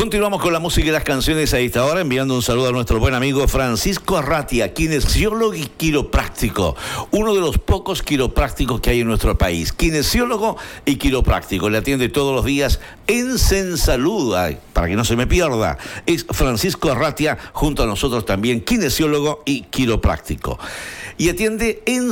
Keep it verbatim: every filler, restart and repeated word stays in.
Continuamos con la música y las canciones a esta hora, enviando un saludo a nuestro buen amigo Francisco Arratia, kinesiólogo y quiropráctico, uno de los pocos quiroprácticos que hay en nuestro país, kinesiólogo y quiropráctico, le atiende todos los días en Sensalud, ay, para que no se me pierda, es Francisco Arratia, junto a nosotros también, kinesiólogo y quiropráctico, y atiende en